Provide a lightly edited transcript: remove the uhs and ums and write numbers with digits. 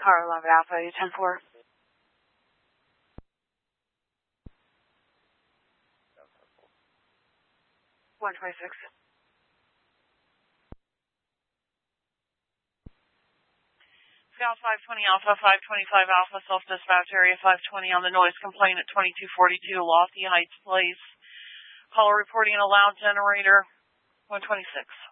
Tower 11 Alpha, 10-4. 126. Scout 520 Alpha, 525 Alpha, self-dispatch area 520 on the noise complaint at 2242 Lofty Heights Place. Caller reporting a loud generator, 126.